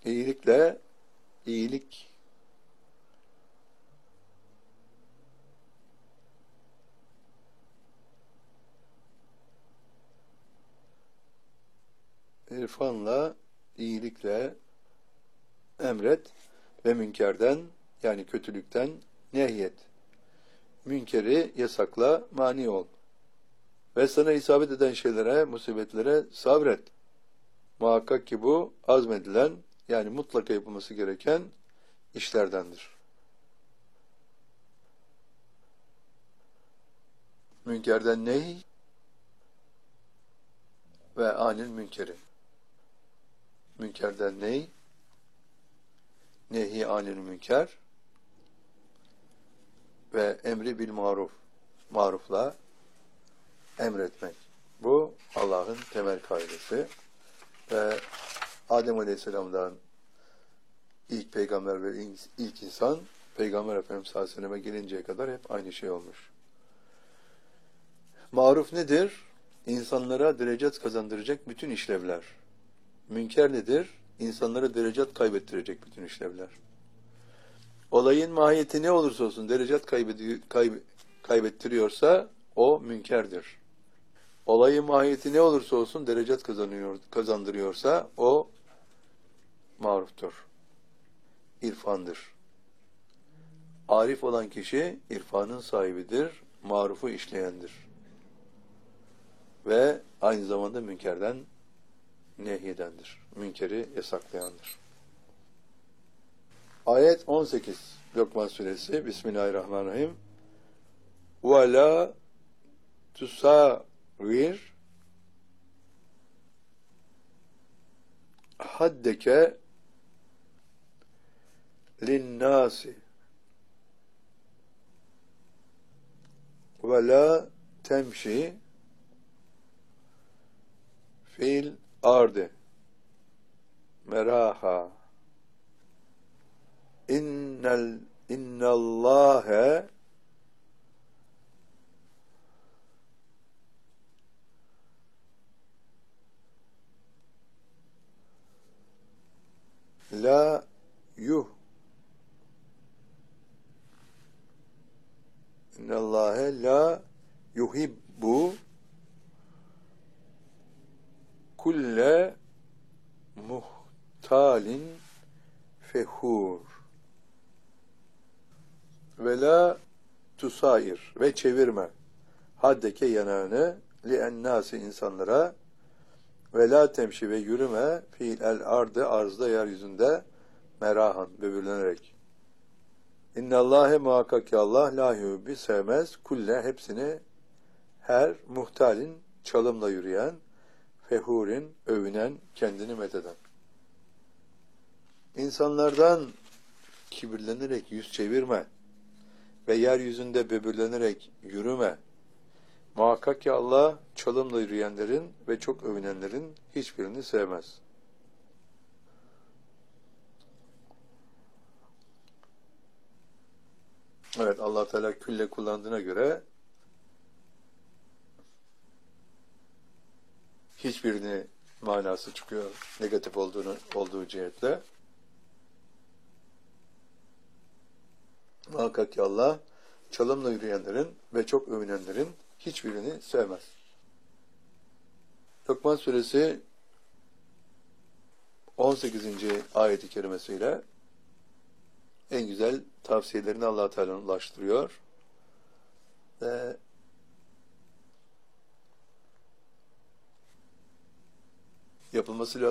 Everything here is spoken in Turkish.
İyilikle iyilik. İrfanla, iyilikle emret ve münkerden yani kötülükten nehyet. Münkeri yasakla, mani ol. Ve sana isabet eden şeylere, musibetlere sabret. Muhakkak ki bu azmedilen yani mutlaka yapılması gereken işlerdendir. Münkerden ney ve anil münkeri. Münkerden ney, nehi anil münker ve emri bil maruf. Marufla emretmek. Bu Allah'ın temel kaidesi ve Adem Aleyhisselam'dan ilk peygamber ve ilk insan Peygamber Efendimiz sallallahu aleyhi ve selleme gelinceye kadar hep aynı şey olmuş. Maruf nedir? İnsanlara derecat kazandıracak bütün işlevler. Münker nedir? İnsanlara derecat kaybettirecek bütün işlevler. Olayın mahiyeti ne olursa olsun derecat kaybettiriyorsa o münkerdir. Olayın mahiyeti ne olursa olsun derecat kazandırıyorsa o maruftur. İrfandır. Arif olan kişi irfanın sahibidir, marufu işleyendir. Ve aynı zamanda münkerden nehyedendir. Münkeri yasaklayandır. Ayet 18 Lokman Suresi Bismillahirrahmanirrahim. وَلَا تُسَاوِرْ haddeke linnâsi ve la temşi fil ardı meraha innallâhe la innallâhe la yuhibbu kulle muhtalin fehur ve la tusair ve çevirme haddeke yanağını li'ennâsi insanlara ve la temşi ve yürüme fiil el ardı arzda yeryüzünde merahan böbürlenerek. İnnallâhe muhakkak ki Allah la yuhibbi sevmez kulle hepsini her muhtalin çalımla yürüyen fehurin övünen kendini metheden. İnsanlardan kibirlenerek yüz çevirme ve yeryüzünde böbürlenerek yürüme. Muhakkak ki Allah çalımla yürüyenlerin ve çok övünenlerin hiçbirini sevmez. Evet, Allah Teala külle kullandığına göre hiçbirini manası çıkıyor negatif olduğu cihetle. Muhakkak ki Allah çalımla yürüyenlerin ve çok övünenlerin hiçbirini sevmez. Lokman Suresi 18. ayeti kerimesiyle en güzel tavsiyelerini Allah Teala ulaştırıyor ve yapılması lazım.